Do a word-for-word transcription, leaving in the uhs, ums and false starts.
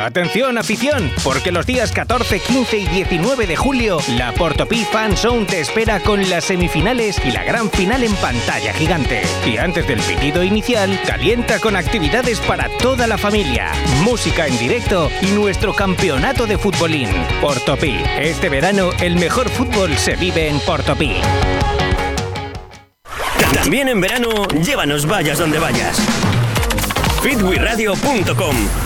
Atención, afición, porque los días catorce, quince y diecinueve de julio, la Portopí Fan Zone te espera con las semifinales y la gran final en pantalla gigante. Y antes del pitido inicial, calienta con actividades para toda la familia, música en directo y nuestro campeonato de futbolín. Portopí, este verano el mejor fútbol se vive en Portopí. También en verano, llévanos vayas donde vayas. fit wi radio punto com